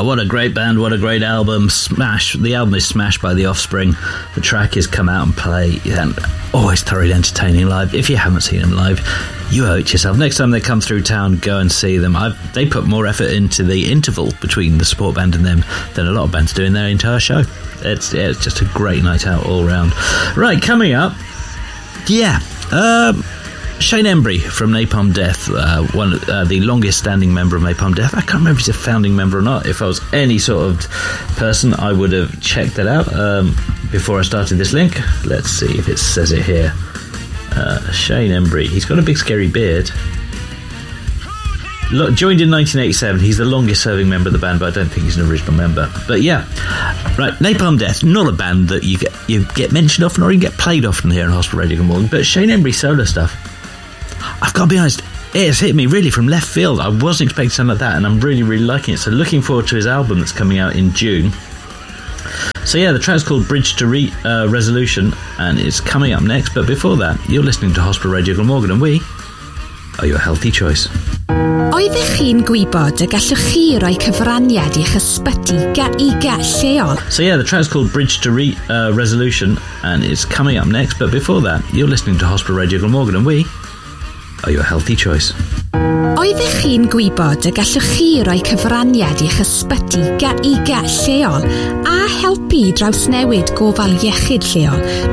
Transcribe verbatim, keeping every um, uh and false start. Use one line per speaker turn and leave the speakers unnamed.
Oh, what a great band, what a great album. Smash. The album is smashed by The Offspring. The track is Come Out and Play, and always thoroughly entertaining live. If you haven't seen them live, you owe it yourself. Next time they come through town, go and see them. I've, they put more effort into the interval between the support band and them than a lot of bands do in their entire show. It's, yeah, it's just a great night out all round. Right, coming up, yeah, um... Shane Embury from Napalm Death, uh, one uh, the longest standing member of Napalm Death. I can't remember if he's a founding member or not. If I was any sort of person, I would have checked that out um, before I started this link. Let's see if it says it here. Uh, Shane Embury. He's got a big scary beard. Lo- joined in nineteen eighty-seven. He's the longest serving member of the band, but I don't think he's an original member. But yeah, right. Napalm Death, not a band that you get you get mentioned often or even get played often here on Hospital Radio Glamorgan. But Shane Embury solo stuff, I've got to be honest, it has hit me really from left field. I wasn't expecting something like that, and I'm really, really liking it. So looking forward to his album that's coming out in June. So yeah, the track's called Bridge to Re- uh, Resolution, and it's coming up next. But before that, you're listening to Hospital Radio Glamorgan, and we are your healthy choice.
Oeddech chi'n gwybod y gallwch chi roi cyfraniad i'ch ysbyty ga i gall lleol?
So yeah, the track's called Bridge to Re- uh, Resolution, and it's coming up next. But before that, you're listening to Hospital Radio Glamorgan, and we are your healthy choice.
Oeddech chi'n gwybod y gallwch chi roi cyfraniad i'ch ysbyty ga i gall lleol a helpu drawsnewid gofal iechyd lleol